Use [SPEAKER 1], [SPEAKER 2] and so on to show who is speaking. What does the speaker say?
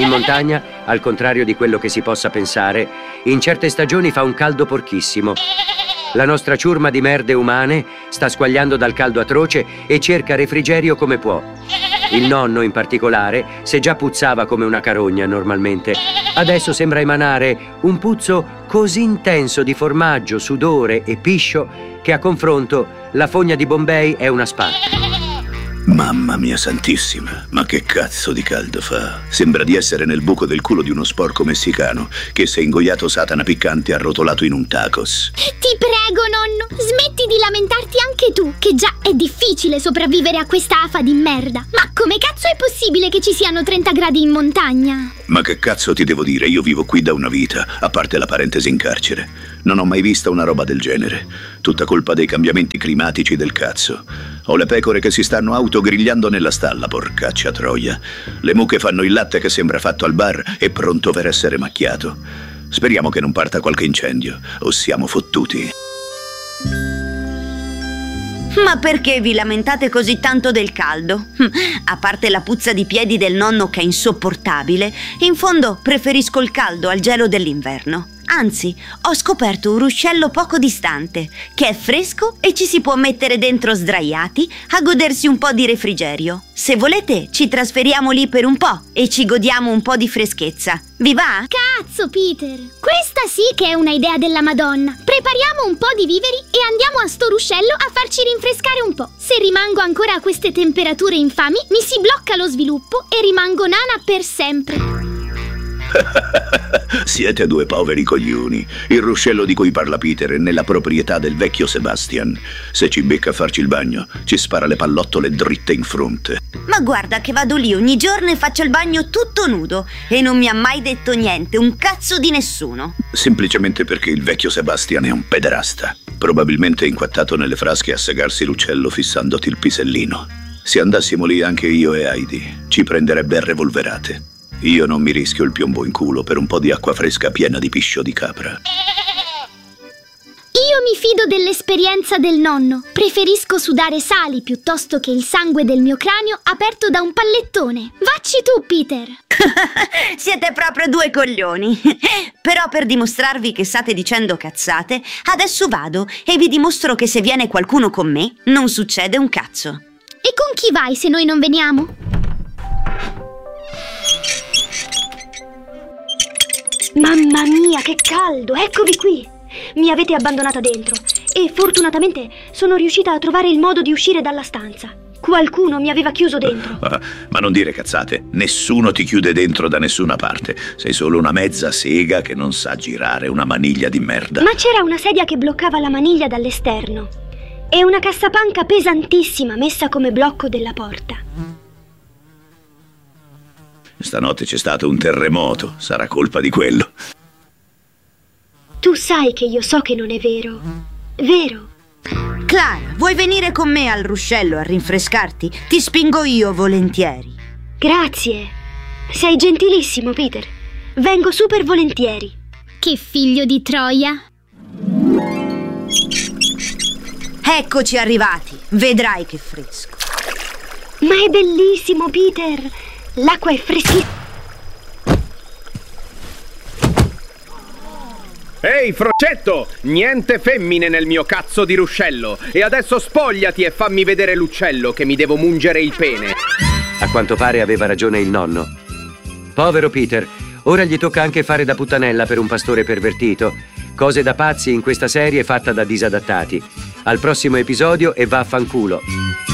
[SPEAKER 1] In montagna, al contrario di quello che si possa pensare, in certe stagioni fa un caldo porchissimo. La nostra ciurma di merde umane sta squagliando dal caldo atroce e cerca refrigerio come può. Il nonno, in particolare, se già puzzava come una carogna normalmente, adesso sembra emanare un puzzo così intenso di formaggio, sudore e piscio che a confronto la fogna di Bombay è una spada.
[SPEAKER 2] Mamma mia santissima, ma che cazzo di caldo fa? Sembra di essere nel buco del culo di uno sporco messicano che si è ingoiato satana piccante arrotolato in un tacos.
[SPEAKER 3] Ti prego, nonno, smetti di lamentarti anche tu, che già è difficile sopravvivere a questa afa di merda. Ma come cazzo è possibile che ci siano 30 gradi in montagna?
[SPEAKER 2] Ma che cazzo ti devo dire? Io vivo qui da una vita, a parte la parentesi in carcere. Non ho mai vista una roba del genere. Tutta colpa dei cambiamenti climatici del cazzo. Ho le pecore che si stanno autogrigliando nella stalla, porcaccia troia. Le mucche fanno il latte che sembra fatto al bar e pronto per essere macchiato. Speriamo che non parta qualche incendio, o siamo fottuti.
[SPEAKER 4] Ma perché vi lamentate così tanto del caldo? A parte la puzza di piedi del nonno che è insopportabile, in fondo preferisco il caldo al gelo dell'inverno. Anzi, ho scoperto un ruscello poco distante, che è fresco e ci si può mettere dentro sdraiati a godersi un po' di refrigerio. Se volete, ci trasferiamo lì per un po' e ci godiamo un po' di freschezza. Vi va?
[SPEAKER 3] Cazzo, Peter! Questa sì che è una idea della Madonna. Prepariamo un po' di viveri e andiamo a sto ruscello a farci rinfrescare un po'. Se rimango ancora a queste temperature infami, mi si blocca lo sviluppo e rimango nana per sempre.
[SPEAKER 2] Siete due poveri coglioni. Il ruscello di cui parla Peter è nella proprietà del vecchio Sebastian. Se ci becca a farci il bagno, ci spara le pallottole dritte in fronte.
[SPEAKER 4] Ma guarda che vado lì ogni giorno e faccio il bagno tutto nudo e non mi ha mai detto niente, un cazzo di nessuno.
[SPEAKER 2] Semplicemente perché il vecchio Sebastian è un pederasta. Probabilmente è inquattato nelle frasche a segarsi l'uccello fissandoti il pisellino. Se andassimo lì anche io e Heidi, ci prenderebbe a revolverate. Io non mi rischio il piombo in culo per un po' di acqua fresca piena di piscio di capra.
[SPEAKER 3] Io mi fido dell'esperienza del nonno. Preferisco sudare sali piuttosto che il sangue del mio cranio aperto da un pallettone. Vacci tu, Peter.
[SPEAKER 4] Siete proprio due coglioni. Però per dimostrarvi che state dicendo cazzate, adesso vado e vi dimostro che se viene qualcuno con me, non succede un cazzo.
[SPEAKER 3] E con chi vai se noi non veniamo?
[SPEAKER 5] Mamma mia, che caldo! Eccovi qui! Mi avete abbandonata dentro e fortunatamente sono riuscita a trovare il modo di uscire dalla stanza. Qualcuno mi aveva chiuso dentro.
[SPEAKER 2] Ma non dire cazzate. Nessuno ti chiude dentro da nessuna parte. Sei solo una mezza sega che non sa girare una maniglia di merda.
[SPEAKER 5] Ma c'era una sedia che bloccava la maniglia dall'esterno e una cassapanca pesantissima messa come blocco della porta.
[SPEAKER 2] Stanotte c'è stato un terremoto, sarà colpa di quello.
[SPEAKER 5] Tu sai che io so che non è vero, vero?
[SPEAKER 4] Clara, vuoi venire con me al ruscello a rinfrescarti? Ti spingo io volentieri.
[SPEAKER 5] Grazie, sei gentilissimo, Peter. Vengo super volentieri.
[SPEAKER 3] Che figlio di Troia!
[SPEAKER 4] Eccoci arrivati, vedrai che fresco.
[SPEAKER 5] Ma è bellissimo, Peter. L'acqua è freschissima.
[SPEAKER 6] Ehi, Frocetto! Niente femmine nel mio cazzo di ruscello! E adesso spogliati e fammi vedere l'uccello che mi devo mungere il pene!
[SPEAKER 1] A quanto pare aveva ragione il nonno. Povero Peter, ora gli tocca anche fare da puttanella per un pastore pervertito. Cose da pazzi in questa serie fatta da disadattati. Al prossimo episodio e vaffanculo.